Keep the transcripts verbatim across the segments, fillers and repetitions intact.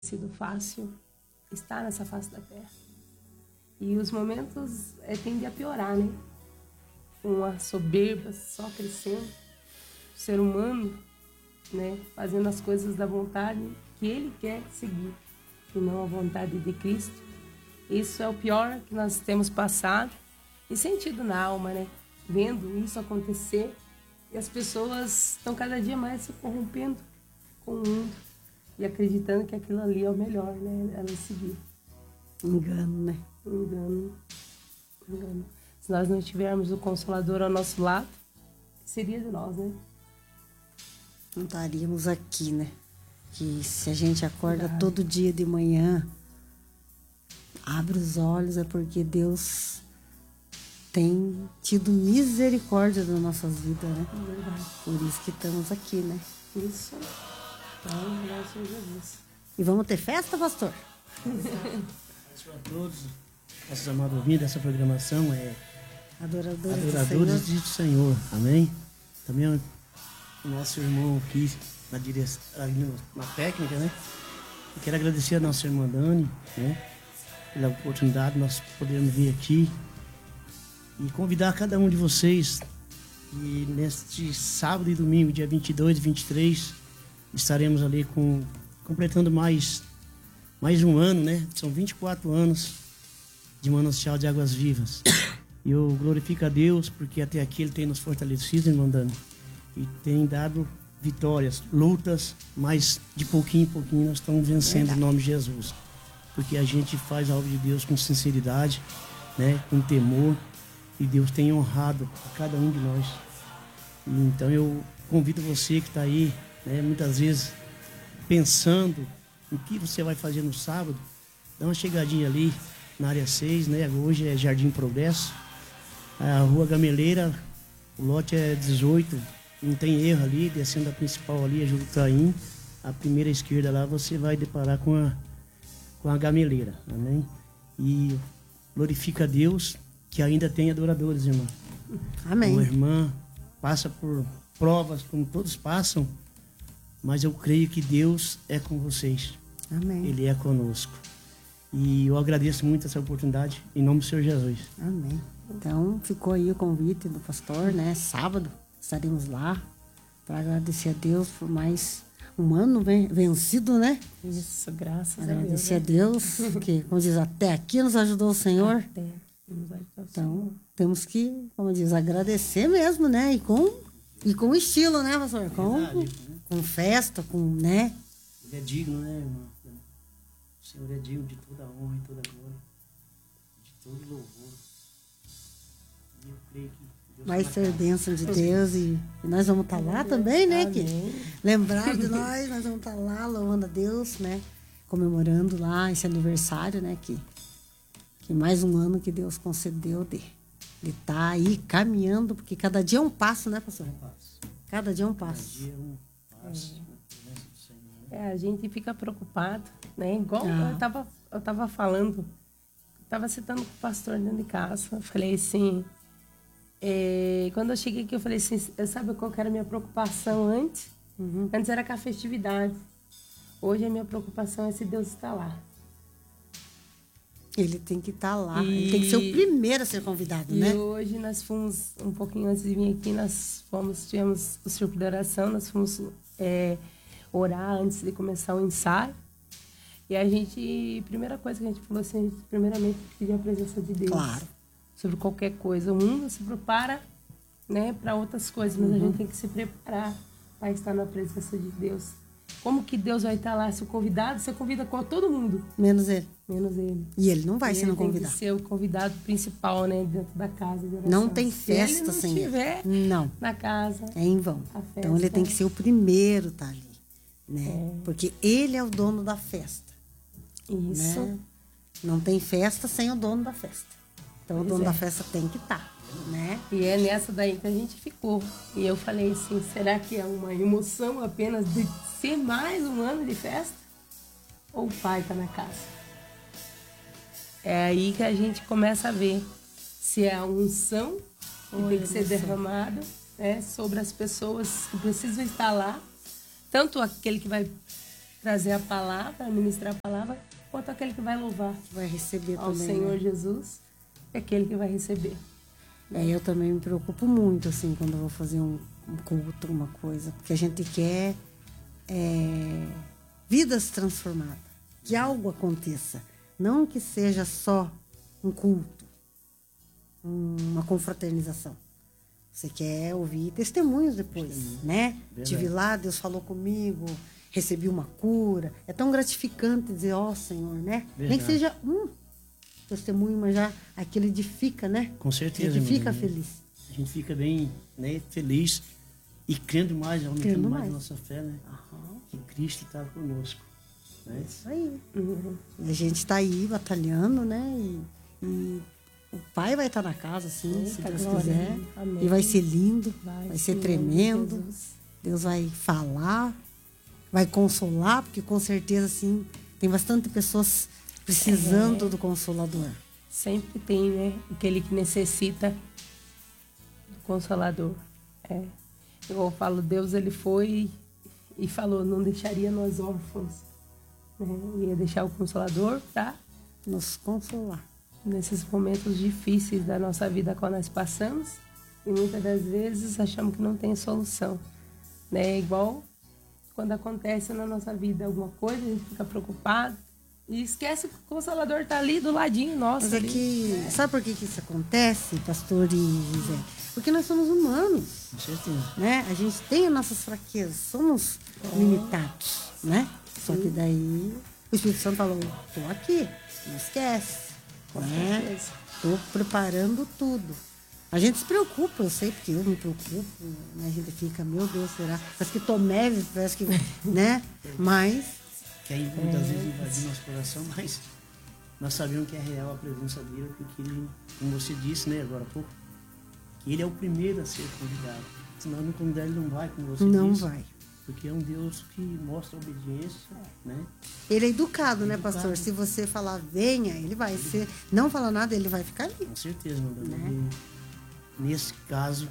sido fácil estar nessa face da terra. E os momentos é, tendem a piorar, né? Com a soberba só crescendo, o ser humano, né, fazendo as coisas da vontade que ele quer seguir, e não a vontade de Cristo. Isso é o pior que nós temos passado e sentido na alma, né? Vendo isso acontecer, e as pessoas estão cada dia mais se corrompendo com o mundo e acreditando que aquilo ali é o melhor, né? Elas seguir. Engano, né? Engano. Engano. Se nós não tivermos o Consolador ao nosso lado, seria de nós, né? Não estaríamos aqui, né? Que se a gente acorda Verdade. todo dia de manhã, abre os olhos, é porque Deus tem tido misericórdia das nossas vidas, né? Verdade. Por isso que estamos aqui, né? Isso. Então, nosso Jesus. E vamos ter festa, pastor? Abençoe a todos, nossos amados ouvintes, essa programação é Adoradores, Adoradores do Senhor. do Senhor, amém? Também o nosso irmão aqui na direção, ali na técnica, né? Eu quero agradecer a nossa irmã Dani, né? Pela oportunidade de nós podermos vir aqui e convidar cada um de vocês. E neste sábado e domingo, dia vinte e dois e vinte e três, estaremos ali com, completando mais, mais um ano, né? São vinte e quatro anos de Manancial de Águas Vivas. E eu glorifico a Deus porque até aqui Ele tem nos fortalecido, irmão Dani, e tem dado vitórias, lutas, mas de pouquinho em pouquinho nós estamos vencendo em nome de Jesus. Porque a gente faz a obra de Deus com sinceridade, né? Com temor, e Deus tem honrado a cada um de nós. E então eu convido você que está aí, né, muitas vezes pensando o que você vai fazer no sábado, dá uma chegadinha ali na área seis, né? Hoje é Jardim Progresso, a Rua Gameleira, o lote é dezoito, não tem erro ali, descendo a principal ali, a Jurutaim, a primeira esquerda lá, você vai deparar com a, com a Gameleira, amém? E glorifica a Deus que ainda tem adoradores, irmão. Amém. Uma irmã passa por provas, como todos passam, mas eu creio que Deus é com vocês. Amém. Ele é conosco. E eu agradeço muito essa oportunidade, em nome do Senhor Jesus. Amém. Então, ficou aí o convite do pastor, né? Sábado estaremos lá para agradecer a Deus por mais um ano ven- vencido, né? Isso, graças a Deus. Agradecer a Deus, que, como diz, até aqui nos ajudou o Senhor. Até nos ajudar o Então, Senhor. temos que, como diz, agradecer mesmo, né? E com, e com estilo, né, pastor? Com, Verdade, né? com festa, com, né? Ele é digno, né, irmão? O Senhor é digno de toda honra e toda glória, de todo louvor. E eu creio que Deus Vai vai ser marcar. bênção de Deus e, e nós vamos estar lá também, né? Que, Amém. lembrar de nós, nós vamos estar lá louvando a Deus, né? Comemorando lá esse aniversário, né? Que, que mais um ano que Deus concedeu de de estar aí caminhando, porque cada dia é um passo, né, pastor? Um passo. Cada dia é um Cada passo. dia um passo na presença do Senhor. É, a gente fica preocupado, né? Igual Ah. eu tava, eu tava falando, tava citando com o pastor dentro de casa. Eu falei assim, é, quando eu cheguei aqui, eu falei assim, sabe qual que era a minha preocupação antes? Uhum. Antes era com a festividade. Hoje a minha preocupação é se Deus está lá. Ele tem que estar lá, E- ele tem que ser o primeiro a ser convidado, E né? hoje nós fomos, um pouquinho antes de vir aqui, nós fomos, tivemos o círculo de oração, nós fomos é, orar antes de começar o ensaio. E a gente, primeira coisa que a gente falou assim, a gente primeiramente pedir a presença de Deus. Claro. Sobre qualquer coisa. O mundo se prepara, né, para outras coisas, mas Uhum. a gente tem que se preparar para estar na presença de Deus. Como que Deus vai estar lá? Se o convidado, você convida com todo mundo, Menos ele. menos ele. E ele não vai E se ele não tem convidar. que ser o convidado principal, né, dentro da casa de oração. Não tem Se festa ele não sem estiver ele. Não, na casa, é em vão. A festa. Então ele tem que ser o primeiro a estar ali, né? É. Porque ele é o dono da festa, isso. né? Não tem festa sem o dono da festa. Então o Pois dono é. da festa tem que estar, né? E é nessa daí que a gente ficou. E eu falei assim, será que é uma emoção apenas de ser mais um ano de festa? Ou o pai tá na casa? É aí que a gente começa a ver se é a unção que Oi, tem que ser emoção. derramada, né, sobre as pessoas que precisam estar lá. Tanto aquele que vai trazer a palavra, ministrar a palavra, quanto aquele que vai louvar Vai receber ao também. Senhor né? Jesus, é aquele que vai receber. É, eu também me preocupo muito, assim, quando eu vou fazer um, um culto, uma coisa. Porque a gente quer é, vidas transformadas. Que algo aconteça. Não que seja só um culto, uma confraternização. Você quer ouvir testemunhos depois, Testemunho. né? Verdade. Tive lá, Deus falou comigo, recebi uma cura. É tão gratificante dizer, ó Senhor, né? Nem que Verdade. seja um testemunho, mas já aquilo edifica, né? Com certeza. A gente irmã fica Dani. feliz. A gente fica bem, né, feliz e crendo mais, aumentando Crendo mais, mais. a nossa fé, né? Aham. Que Cristo está conosco. Né? Isso aí. Uhum. E a gente está aí batalhando, né? E, e o pai vai estar na casa, assim, Eita, se Deus glória. quiser. Amém. E vai ser lindo, vai, Vai, ser em nome de tremendo. Jesus. Deus vai falar, vai consolar, porque com certeza, assim, tem bastante pessoas precisando É. do Consolador. Sempre tem, né? Aquele que necessita do Consolador. É. Eu falo, Deus, ele foi e falou, não deixaria nós órfãos. Né? Ia deixar o Consolador para Nos consolar. nesses momentos difíceis da nossa vida quando nós passamos e muitas das vezes achamos que não tem solução. Né? Igual quando acontece na nossa vida alguma coisa, a gente fica preocupado e esquece que o Consolador está ali do ladinho nosso. Mas é ali. que, sabe por que, que isso acontece, pastor e José? Porque nós somos humanos. Com certeza. Né? A gente tem as nossas fraquezas, somos limitados, né? Só que daí o Espírito Santo falou, tô aqui, não esquece, né? certeza. Tô preparando tudo. A gente se preocupa, eu sei, porque eu me preocupo, né? A gente fica, meu Deus, será? Parece que tomé, parece que, né? Mas, Que aí muitas vezes invadir nosso coração, mas nós sabemos que é real a presença dele, porque ele, como você disse, né, agora há pouco, que ele é o primeiro a ser convidado. Se nós não convidar, ele não vai, como você não disse. vai. Porque é um Deus que mostra obediência, né? Ele é educado, né, Educado. pastor? Se você falar, venha, ele vai. Se não falar nada, ele vai ficar ali. Com certeza, meu Deus. Né? E nesse caso,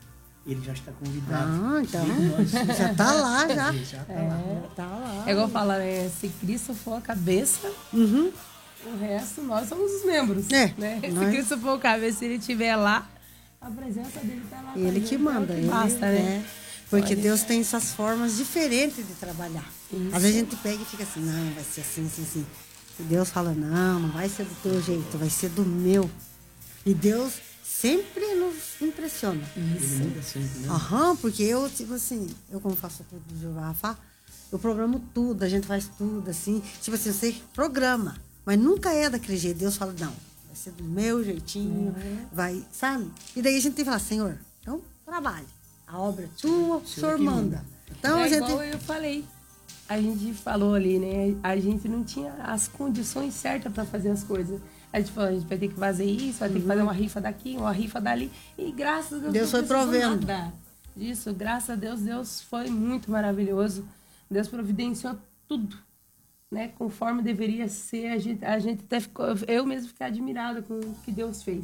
ele já está convidado. Ah, então, E nós- já tá lá, já. Ele já está lá. Já tá lá. É igual falar, né? Se Cristo for a cabeça, Uhum. o resto nós somos os membros. É, Né? Se nós- Cristo for a cabeça, se ele estiver lá, a presença dele está lá. com a Ele gente, que é o manda, que ele, basta, né? né? Porque Olha. Deus tem essas formas diferentes de trabalhar. Isso. Às vezes a gente pega e fica assim, não, vai ser assim, assim, assim. E Deus fala, não, não vai ser do teu jeito, vai ser do meu. E Deus sempre nos impressiona. Ele muda sempre, né? Aham, porque eu, tipo assim, eu como faço tudo do Jeová Rafa, eu programo tudo, a gente faz tudo, assim. Tipo assim, você programa, mas nunca é daquele jeito. Deus fala, não, vai ser do meu jeitinho, vai, sabe? E daí a gente tem que falar, Senhor, então trabalhe. A obra é tua, o Senhor que manda. manda. Então é a gente. igual eu falei. A gente falou ali, né? A gente não tinha as condições certas para fazer as coisas. A gente falou, a gente vai ter que fazer isso, vai ter que fazer uma rifa daqui, uma rifa dali. E graças a Deus, Deus não foi precisou provendo. nada disso. Graças a Deus, Deus foi muito maravilhoso. Deus providenciou tudo, né? Conforme deveria ser. A gente, a gente até ficou, eu mesmo fiquei admirada com o que Deus fez.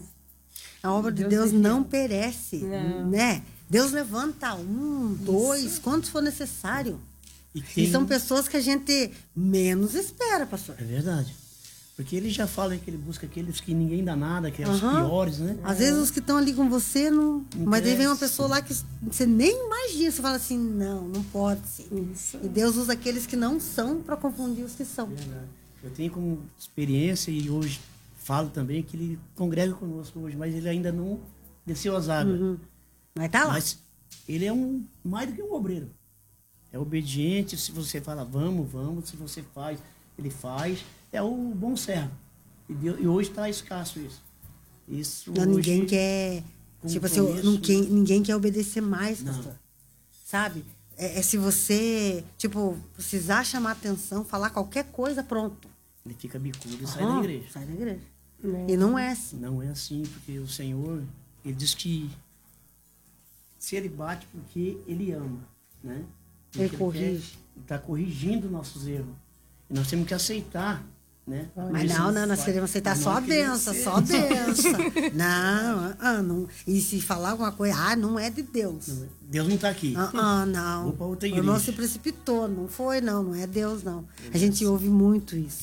A obra de Deus Deus tem não fiel. perece, Não. né? Deus levanta um, dois, quantos for necessário. E, E tem- são pessoas que a gente menos espera, pastor. É verdade. Porque ele já fala que ele busca aqueles que ninguém dá nada, que é os Aham. piores, né? Às vezes os que estão ali com você, não. Não Mas daí vem uma cresce. pessoa lá que você nem imagina. Você fala assim, não, não pode ser. Isso. E Deus usa aqueles que não são para confundir os que são. Verdade. Eu tenho como experiência e hoje falo também que ele congrega conosco hoje, mas ele ainda não desceu as águas. Uhum. Mas tá lá. Mas ele é um mais do que um obreiro. É obediente, se você fala vamos, vamos, se você faz, ele faz. É o bom servo. E, Deus- e hoje está escasso isso. Isso Não, hoje, ninguém quer. Tipo assim, compromisso, não quer- ninguém quer obedecer mais, Não. pastor. Sabe? É, é se você, tipo, precisar chamar atenção, falar qualquer coisa, pronto. Ele fica bicudo e sai Aham, da igreja. Sai da igreja. Né? E não é assim. Não é assim, porque o Senhor, ele diz que se ele bate porque ele ama, né? Ele Porque corrige. Ele está corrigindo nossos erros. E nós temos que aceitar né? Mas não, não, nós queremos aceitar só a benção, só a benção. Não, ah, não. E se falar alguma coisa, ah, não é de Deus. Deus não está aqui. Ah, ah, não. Vou pra outra O irmão igreja. se precipitou, não foi, não, não é Deus, não. A gente ouve muito isso.